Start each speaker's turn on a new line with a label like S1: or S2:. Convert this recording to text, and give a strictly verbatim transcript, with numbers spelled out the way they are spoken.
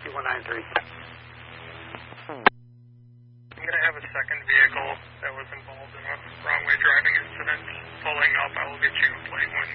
S1: two one nine three.
S2: I'm going to have a second vehicle that was involved in a wrong way driving incident pulling up. I will get you plate one